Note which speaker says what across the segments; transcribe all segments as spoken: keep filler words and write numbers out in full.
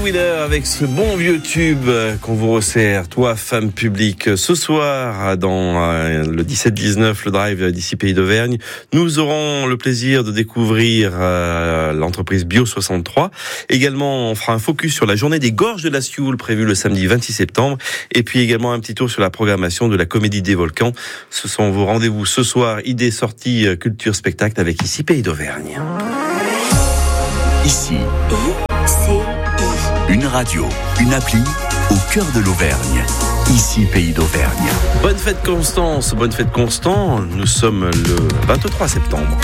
Speaker 1: Wheeler avec ce bon vieux tube qu'on vous resserre, toi femme publique. Ce soir, dans le dix-sept dix-neuf, le drive d'ici Pays d'Auvergne, nous aurons le plaisir de découvrir l'entreprise Bio soixante-trois. Également, on fera un focus sur la journée des Gorges de la Sioule prévue le samedi vingt-six septembre. Et puis également un petit tour sur la programmation de la Comédie des Volcans. Ce sont vos rendez-vous ce soir, idées, sorties, culture, spectacle avec ici Pays d'Auvergne.
Speaker 2: Ici, une radio, une appli au cœur de l'Auvergne. Ici, Pays d'Auvergne.
Speaker 1: Bonne fête Constance, bonne fête Constant. Nous sommes le vingt-trois septembre.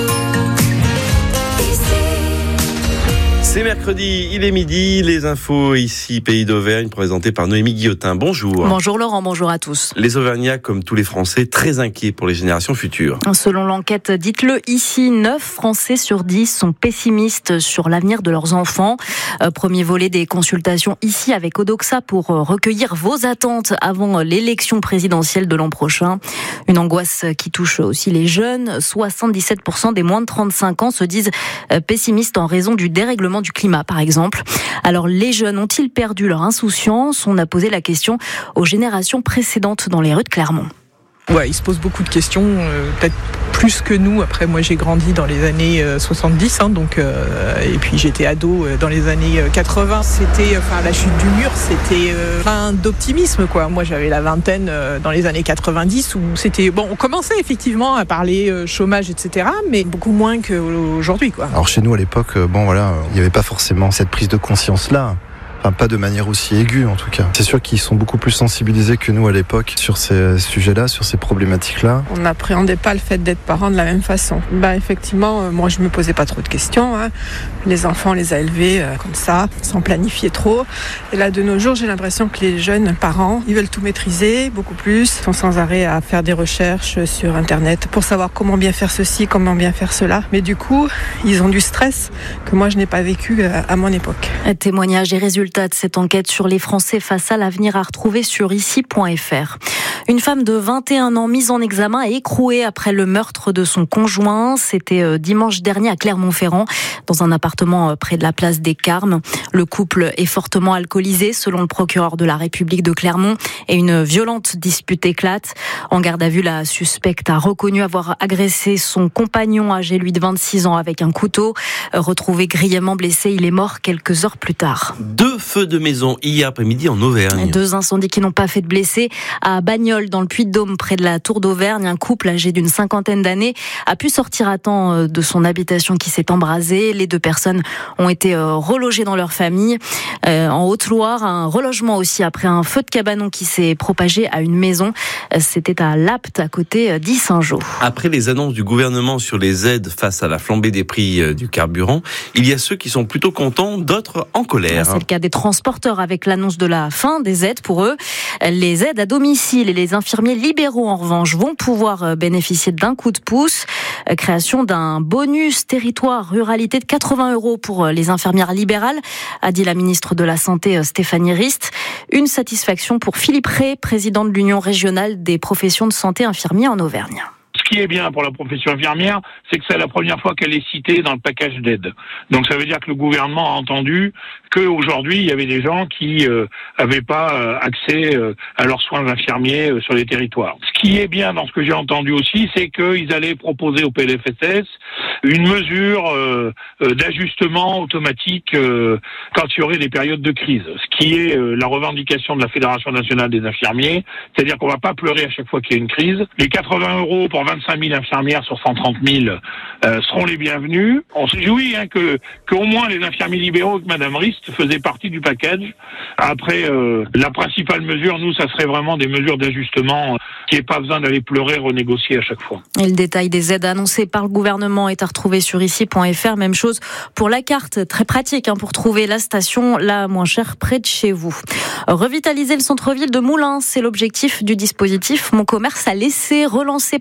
Speaker 1: C'est mercredi, il est midi, les infos ici, Pays d'Auvergne, présentées par Noémie Guillotin. Bonjour.
Speaker 3: Bonjour Laurent, bonjour à tous.
Speaker 1: Les Auvergnats, comme tous les Français, très inquiets pour les générations futures.
Speaker 3: Selon l'enquête Dites-le ici, neuf Français sur dix sont pessimistes sur l'avenir de leurs enfants. Euh, premier volet des consultations ici avec Odoxa pour recueillir vos attentes avant l'élection présidentielle de l'an prochain. Une angoisse qui touche aussi les jeunes. soixante-dix-sept pour cent des moins de trente-cinq ans se disent pessimistes en raison du dérèglement du climat, par exemple. Alors, les jeunes ont-ils perdu leur insouciance ? On a posé la question aux générations précédentes dans les rues de Clermont.
Speaker 4: Ouais, ils se posent beaucoup de questions, euh, peut-être plus que nous. Après, moi, j'ai grandi dans les années euh, soixante-dix, hein, donc, euh, et puis j'étais ado euh, dans les années euh, quatre-vingts. C'était, enfin, la chute du mur, c'était euh, plein d'optimisme, quoi. Moi, j'avais la vingtaine euh, dans les années quatre-vingt-dix, où c'était bon. On commençait effectivement à parler euh, chômage, et cetera, mais beaucoup moins qu'aujourd'hui, quoi.
Speaker 5: Alors chez nous, à l'époque, euh, bon, voilà, il n'y avait pas forcément cette prise de conscience-là. Enfin, pas de manière aussi aiguë, en tout cas. C'est sûr qu'ils sont beaucoup plus sensibilisés que nous à l'époque sur ces sujets-là, sur ces problématiques-là.
Speaker 6: On n'appréhendait pas le fait d'être parent de la même façon. Bah, effectivement, euh, moi, je me posais pas trop de questions. Hein. Les enfants, on les a élevés euh, comme ça, sans planifier trop. Et là, de nos jours, j'ai l'impression que les jeunes parents, ils veulent tout maîtriser, beaucoup plus. Ils sont sans arrêt à faire des recherches sur Internet pour savoir comment bien faire ceci, comment bien faire cela. Mais du coup, ils ont du stress que moi, je n'ai pas vécu euh, à mon époque.
Speaker 3: Témoignage et résultats de cette enquête sur les Français face à l'avenir à retrouver sur ici point f r. Une femme de vingt et un ans mise en examen et écrouée après le meurtre de son conjoint. C'était dimanche dernier à Clermont-Ferrand, dans un appartement près de la place des Carmes. Le couple est fortement alcoolisé, selon le procureur de la République de Clermont, et une violente dispute éclate. En garde à vue, la suspecte a reconnu avoir agressé son compagnon âgé, lui, de vingt-six ans, avec un couteau. Retrouvé grièvement blessé, il est mort quelques heures plus tard.
Speaker 1: Deux feux de maison hier après-midi en Auvergne.
Speaker 3: Deux incendies qui n'ont pas fait de blessés. À Bagnols, dans le Puy-de-Dôme, près de la Tour d'Auvergne, un couple âgé d'une cinquantaine d'années a pu sortir à temps de son habitation qui s'est embrasée. Les deux personnes ont été relogées dans leur famille. En Haute-Loire, un relogement aussi après un feu de cabanon qui s'est propagé à une maison. C'était à Lapte, à côté d'Issingeaux.
Speaker 1: Après les annonces du gouvernement sur les aides face à la flambée des prix du carburant, il y a ceux qui sont plutôt contents, d'autres en colère.
Speaker 3: C'est le cas des transporteurs avec l'annonce de la fin des aides pour eux. Les aides à domicile et les infirmiers libéraux, en revanche, vont pouvoir bénéficier d'un coup de pouce. Création d'un bonus territoire ruralité de quatre-vingts euros pour les infirmières libérales, a dit la ministre de la Santé Stéphanie Rist. Une satisfaction pour Philippe Ray, président de l'Union régionale des professions de santé infirmiers en Auvergne.
Speaker 7: Ce qui est bien pour la profession infirmière, c'est que c'est la première fois qu'elle est citée dans le package d'aide. Donc ça veut dire que le gouvernement a entendu qu'aujourd'hui, il y avait des gens qui euh, avaient pas euh, accès euh, à leurs soins infirmiers euh, sur les territoires. Ce qui est bien dans ce que j'ai entendu aussi, c'est qu'ils allaient proposer au P L F S S une mesure euh, euh, d'ajustement automatique euh, quand il y aurait des périodes de crise. Ce qui est euh, la revendication de la Fédération nationale des infirmiers, c'est-à-dire qu'on va pas pleurer à chaque fois qu'il y a une crise. Les quatre-vingts euros pour vingt-cinq mille infirmières sur cent trente mille euh, seront les bienvenus. On se réjouit hein, que qu'au moins les infirmiers libéraux, que Madame Rist faisait partie du package. Après, euh, la principale mesure, nous, ça serait vraiment des mesures d'ajustement, euh, qu'il n'y ait pas besoin d'aller pleurer, renégocier à chaque fois.
Speaker 3: Et le détail des aides annoncées par le gouvernement est à retrouver sur ici point f r. Même chose pour la carte, très pratique hein, pour trouver la station la moins chère près de chez vous. Revitaliser le centre-ville de Moulins, c'est l'objectif du dispositif Mon commerce à l'essai, relancé par la ville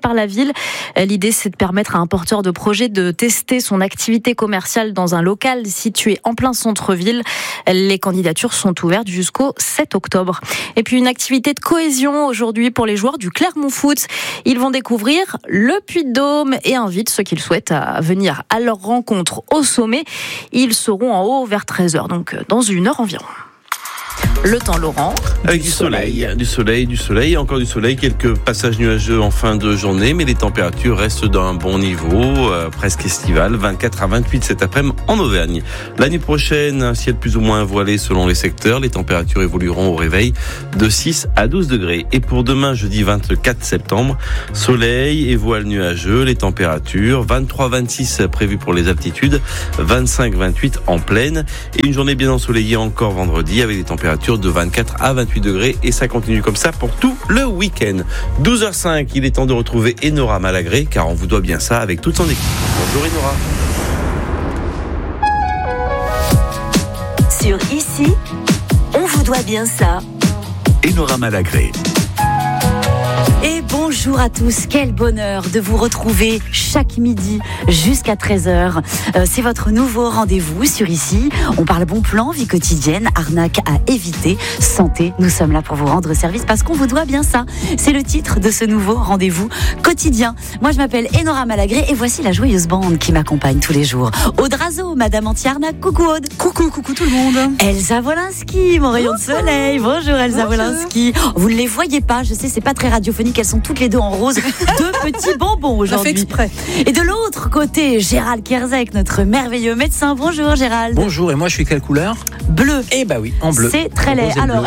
Speaker 3: ville. L'idée, c'est de permettre à un porteur de projet de tester son activité commerciale dans un local situé en plein centre-ville. Les candidatures sont ouvertes jusqu'au sept octobre. Et puis une activité de cohésion aujourd'hui pour les joueurs du Clermont Foot. Ils vont découvrir le Puy-de-Dôme et invitent ceux qui le souhaitent à venir à leur rencontre au sommet. Ils seront en haut vers treize heures, donc dans une heure environ. Le temps, Laurent.
Speaker 1: Avec du soleil. soleil, du soleil, du soleil, encore du soleil, quelques passages nuageux en fin de journée, mais les températures restent d'un bon niveau, euh, presque estival, vingt-quatre à vingt-huit cet après-midi en Auvergne. L'année prochaine, un ciel plus ou moins voilé selon les secteurs, les températures évolueront au réveil de six à douze degrés. Et pour demain, jeudi vingt-quatre septembre, soleil et voile nuageux, les températures vingt-trois à vingt-six prévues pour les altitudes, vingt-cinq à vingt-huit en plaine, et une journée bien ensoleillée encore vendredi avec des températures de vingt-quatre à vingt-huit degrés, et ça continue comme ça pour tout le week-end. douze heures cinq, il est temps de retrouver Enora Malagré, car on vous doit bien ça avec toute son équipe. Bonjour Enora.
Speaker 8: Sur Ici, on vous doit bien ça.
Speaker 2: Enora Malagré.
Speaker 8: Et bonjour à tous, quel bonheur de vous retrouver chaque midi jusqu'à treize heures. Euh, c'est votre nouveau rendez-vous sur Ici. On parle bon plan, vie quotidienne, arnaque à éviter, santé. Nous sommes là pour vous rendre service parce qu'on vous doit bien ça. C'est le titre de ce nouveau rendez-vous quotidien. Moi, je m'appelle Enora Malagré et voici la joyeuse bande qui m'accompagne tous les jours. Aude Razo, Madame Anti-Arnaque, coucou Aude.
Speaker 9: Coucou, coucou tout le monde.
Speaker 8: Elsa Wolinski, mon rayon de soleil. Bonjour Elsa Bonjour. Wolinski. Vous ne les voyez pas, je sais, c'est pas très radiophonique. Elles sont toutes les deux en rose, deux petits bonbons aujourd'hui.
Speaker 9: fait exprès.
Speaker 8: Et de l'autre côté, Gérald Kierzek, notre merveilleux médecin. Bonjour Gérald.
Speaker 10: Bonjour, et moi je suis quelle couleur ?
Speaker 8: Bleu.
Speaker 10: Eh bah oui, en bleu.
Speaker 8: C'est très laid. Alors,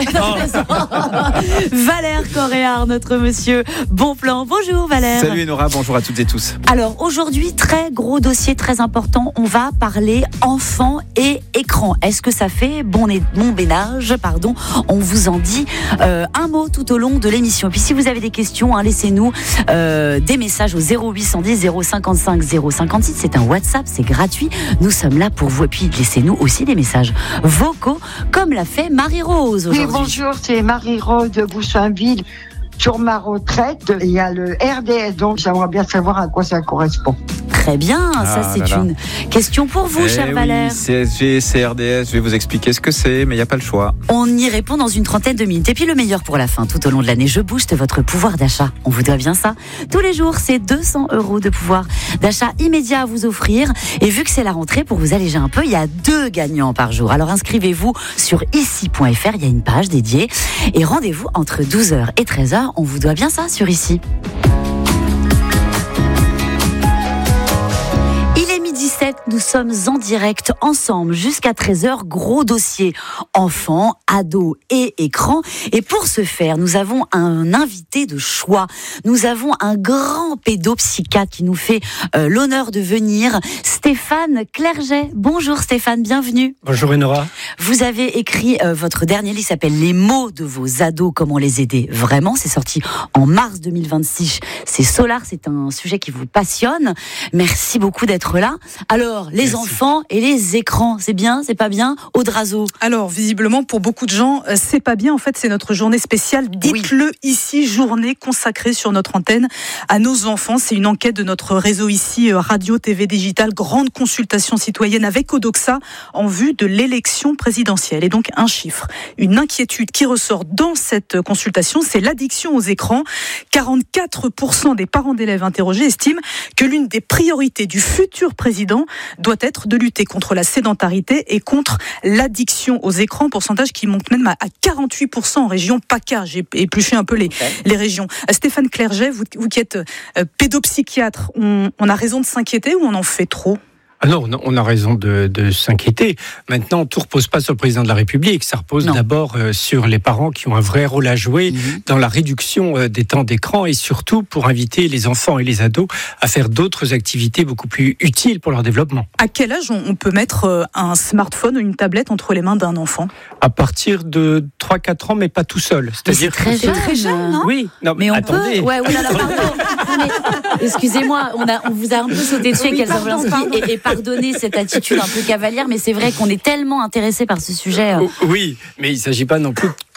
Speaker 8: Valère Coréard, notre monsieur Bon Plan. Bonjour Valère.
Speaker 10: Salut Enora, bonjour à toutes et tous.
Speaker 8: Alors aujourd'hui, très gros dossier, très important. On va parler enfants et écran. Est-ce que ça fait bon, bon ménage, pardon. On vous en dit euh, un mot tout au long de l'émission. Et puis si vous avez des questions, hein, laissez-nous euh, des messages au zéro huit cent dix zéro cinquante-cinq zéro cinquante-six. C'est un WhatsApp, c'est gratuit. Nous sommes là pour vous. Et puis laissez-nous aussi des messages vocaux, comme l'a fait Marie-Rose aujourd'hui.
Speaker 11: Oui, bonjour, c'est Marie-Rose de Goussainville. Sur ma retraite, il y a le R D S, donc j'aimerais bien savoir à quoi ça correspond.
Speaker 8: Très bien, ah, ça c'est une question pour vous,
Speaker 10: eh
Speaker 8: cher
Speaker 10: oui,
Speaker 8: Valère.
Speaker 10: C S G, C R D S, je vais vous expliquer ce que c'est, mais il n'y a pas le choix.
Speaker 8: On y répond dans une trentaine de minutes. Et puis le meilleur pour la fin, tout au long de l'année, je booste votre pouvoir d'achat. On vous doit bien ça. Tous les jours, c'est deux cents euros de pouvoir d'achat immédiat à vous offrir. Et vu que c'est la rentrée, pour vous alléger un peu, il y a deux gagnants par jour. Alors inscrivez-vous sur ici point f r, il y a une page dédiée. Et rendez-vous entre douze heures et treize heures. On vous doit bien ça sur Ici. dix-sept, nous sommes en direct ensemble jusqu'à treize heures, gros dossier enfants, ados et écrans. Et pour ce faire, nous avons un invité de choix. Nous avons un grand pédopsychiatre qui nous fait euh, l'honneur de venir, Stéphane Clerget. Bonjour Stéphane, bienvenue.
Speaker 12: Bonjour Enora.
Speaker 8: Vous avez écrit euh, votre dernier livre, s'appelle Les mots de vos ados, comment les aider vraiment. C'est sorti en mars deux mille vingt-six. C'est Solar, c'est un sujet qui vous passionne. Merci beaucoup d'être là. Alors, les Merci. enfants et les écrans, c'est bien, c'est pas bien, Aude Razo?
Speaker 9: Alors, visiblement, pour beaucoup de gens, c'est pas bien. En fait, c'est notre journée spéciale. Dites-le oui. Ici, journée consacrée sur notre antenne à nos enfants. C'est une enquête de notre réseau ici, radio, T V digital, grande consultation citoyenne avec Odoxa en vue de l'élection présidentielle. Et donc, un chiffre, une inquiétude qui ressort dans cette consultation, c'est l'addiction aux écrans. quarante-quatre pour cent des parents d'élèves interrogés estiment que l'une des priorités du futur président doit être de lutter contre la sédentarité et contre l'addiction aux écrans, pourcentage qui monte même à quarante-huit pour cent en région PACA. J'ai épluché un peu les, okay. les régions. Stéphane Clerget, vous, vous qui êtes euh, pédopsychiatre, on, on a raison de s'inquiéter ou on en fait trop ?
Speaker 12: Ah non, on a raison de, de s'inquiéter. Maintenant, tout ne repose pas sur le président de la République. Ça repose non. d'abord euh, sur les parents qui ont un vrai rôle à jouer mmh. dans la réduction euh, des temps d'écran et surtout pour inviter les enfants et les ados à faire d'autres activités beaucoup plus utiles pour leur développement.
Speaker 9: À quel âge on peut mettre euh, un smartphone ou une tablette entre les mains d'un enfant ?
Speaker 12: À partir de trois à quatre ans, mais pas tout seul.
Speaker 8: C'est-à-dire c'est très, jeune,
Speaker 9: très jeune, non ?
Speaker 12: Oui, non, mais,
Speaker 8: mais on
Speaker 12: attendez.
Speaker 8: peut. Ouais, oui, alors, pardon. mais, excusez-moi, on, a, on vous a un peu sauté dessus oui, avec Elsa Wolinski et, et pardonnez cette attitude un peu cavalière, mais c'est vrai qu'on est tellement intéressé par ce sujet.
Speaker 12: Oui, mais il ne s'agit pas non plus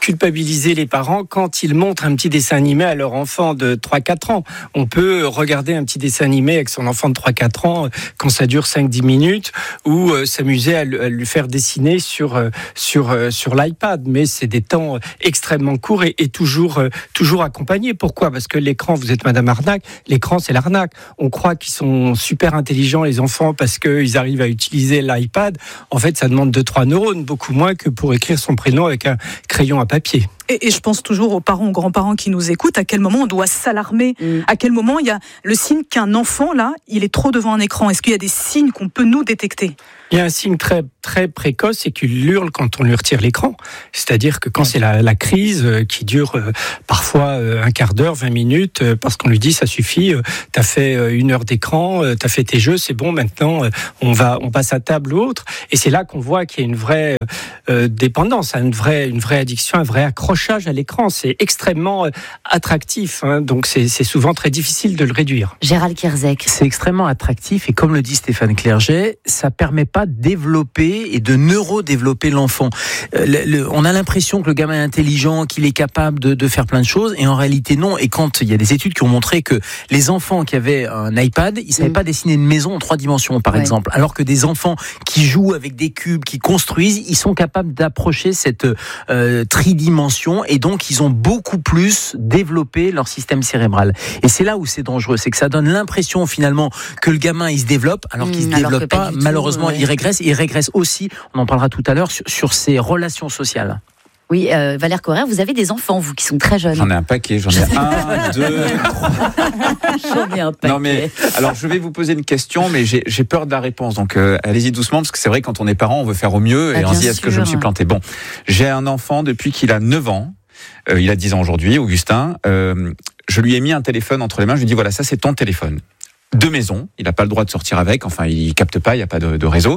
Speaker 12: culpabiliser les parents quand ils montrent un petit dessin animé à leur enfant de trois quatre ans. On peut regarder un petit dessin animé avec son enfant de trois quatre ans quand ça dure cinq dix minutes ou euh, s'amuser à, à lui faire dessiner sur, euh, sur, euh, sur l'iPad. Mais c'est des temps extrêmement courts et, et toujours, euh, toujours accompagnés. Pourquoi ? Parce que l'écran, vous êtes Madame Arnaque, l'écran c'est l'arnaque. On croit qu'ils sont super intelligents les enfants parce qu'ils arrivent à utiliser l'iPad. En fait, ça demande deux trois neurones, beaucoup moins que pour écrire son prénom avec un crayon à papier.
Speaker 9: Et, et je pense toujours aux parents, aux grands-parents qui nous écoutent, à quel moment on doit s'alarmer, mmh. à quel moment il y a le signe qu'un enfant, là, il est trop devant un écran. Est-ce qu'il y a des signes qu'on peut nous détecter ?
Speaker 12: Il y a un signe très, très précoce, c'est qu'il hurle quand on lui retire l'écran. C'est-à-dire que quand c'est la, la crise qui dure euh, parfois euh, un quart d'heure, vingt minutes, euh, parce qu'on lui dit ça suffit, euh, t'as fait euh, une heure d'écran, euh, t'as fait tes jeux, c'est bon, maintenant euh, on va, on passe à table ou autre. Et c'est là qu'on voit qu'il y a une vraie euh, dépendance, une vraie, une vraie addiction, un vrai accrochage à l'écran. C'est extrêmement euh, attractif, hein, donc c'est, c'est souvent très difficile de le réduire.
Speaker 8: Gérald Kierzek.
Speaker 13: C'est extrêmement attractif et comme le dit Stéphane Clerget, ça permet pas de développer et de neurodévelopper l'enfant. Euh, le, le, on a l'impression que le gamin est intelligent, qu'il est capable de, de faire plein de choses et en réalité non. Et quand il y a des études qui ont montré que les enfants qui avaient un iPad, ils savaient mmh. pas dessiner une maison en trois dimensions par ouais. exemple, alors que des enfants qui jouent avec des cubes, qui construisent, ils sont capables d'approcher cette euh, tridimension et donc ils ont beaucoup plus développé leur système cérébral. Et c'est là où c'est dangereux, c'est que ça donne l'impression finalement que le gamin il se développe alors qu'il mmh, se développe pas. pas Malheureusement, tout, ouais. il régresse. Il régresse aussi, on en parlera tout à l'heure, sur, sur ses relations sociales.
Speaker 8: Oui, euh, Valère Correr, vous avez des enfants, vous, qui sont très jeunes.
Speaker 10: J'en ai un paquet, j'en ai un, deux, trois.
Speaker 8: J'en ai un paquet.
Speaker 10: Non mais, alors je vais vous poser une question, mais j'ai, j'ai peur de la réponse, donc euh, allez-y doucement, parce que c'est vrai, quand on est parent, on veut faire au mieux, et ah, on se dit, est-ce que je me suis planté ? Bon, j'ai un enfant depuis qu'il a neuf ans, euh, il a dix ans aujourd'hui, Augustin, euh, je lui ai mis un téléphone entre les mains, je lui ai dit, voilà, ça c'est ton téléphone. De maison, il n'a pas le droit de sortir avec, enfin il capte pas, il n'y a pas de, de réseau.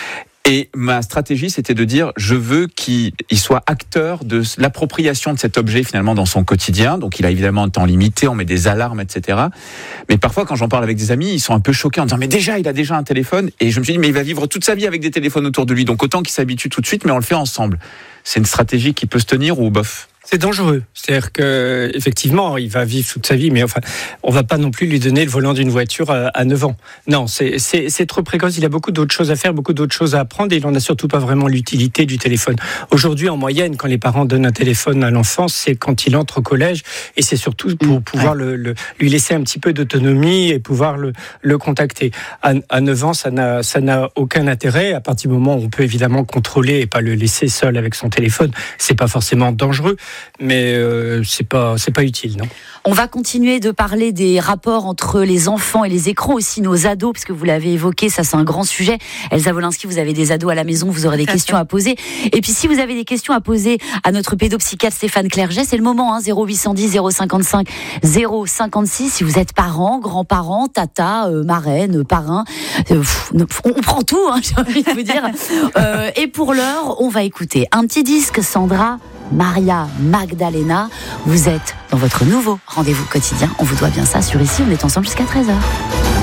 Speaker 10: Et ma stratégie, c'était de dire, je veux qu'il il soit acteur de l'appropriation de cet objet finalement dans son quotidien. Donc il a évidemment un temps limité, on met des alarmes, et cetera. Mais parfois, quand j'en parle avec des amis, ils sont un peu choqués en disant, mais déjà, il a déjà un téléphone. Et je me suis dit, mais il va vivre toute sa vie avec des téléphones autour de lui. Donc autant qu'il s'habitue tout de suite, mais on le fait ensemble. C'est une stratégie qui peut se tenir ou bof ?
Speaker 12: C'est dangereux. C'est-à-dire que, effectivement, il va vivre toute sa vie, mais enfin, on va pas non plus lui donner le volant d'une voiture à, à neuf ans. Non, c'est, c'est, c'est trop précoce. Il a beaucoup d'autres choses à faire, beaucoup d'autres choses à apprendre et il en a surtout pas vraiment l'utilité du téléphone. Aujourd'hui, en moyenne, quand les parents donnent un téléphone à l'enfant, c'est quand il entre au collège et c'est surtout pour pouvoir ouais. le, le, lui laisser un petit peu d'autonomie et pouvoir le, le contacter. À, à neuf ans, ça n'a, ça n'a aucun intérêt. À partir du moment où on peut évidemment contrôler et pas le laisser seul avec son téléphone, c'est pas forcément dangereux. Mais euh, c'est pas c'est pas utile, non.
Speaker 8: On va continuer de parler des rapports entre les enfants et les écrans, aussi nos ados, parce que vous l'avez évoqué, ça c'est un grand sujet. Elsa Wolinski, vous avez des ados à la maison, vous aurez des questions à poser. Et puis si vous avez des questions à poser à notre pédopsychiatre Stéphane Clerget, c'est le moment, hein, zéro huit cent dix zéro cinquante-cinq zéro cinquante-six. Si vous êtes parents, grands-parents, tata, euh, marraine, parrain, euh, pff, on, on prend tout, hein, j'ai envie de vous dire. Euh, et pour l'heure, on va écouter un petit disque, Sandra Maria Magdalena. Vous êtes dans votre nouveau rendez-vous quotidien. On vous doit bien ça sur Ici. On est ensemble jusqu'à treize heures.